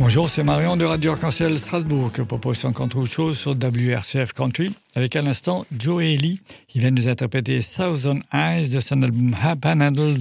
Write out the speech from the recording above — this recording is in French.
Bonjour, c'est Marion de Radio Arc-en-Ciel Strasbourg qui propose son contrôle show sur WRCF Country avec à l'instant Joe Ely qui vient nous interpréter Thousand Eyes de son album Panhandle